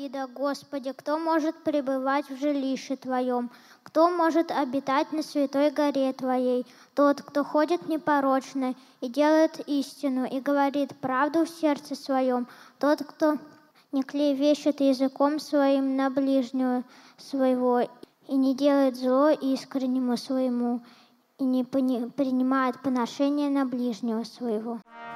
Давида: «Господи, кто может пребывать в жилище Твоем? Кто может обитать на святой горе Твоей? Тот, кто ходит непорочно и делает истину, и говорит правду в сердце своем, тот, кто не клевещет языком своим на ближнего своего, и не делает зло искреннему своему, и не принимает поношения на ближнего своего».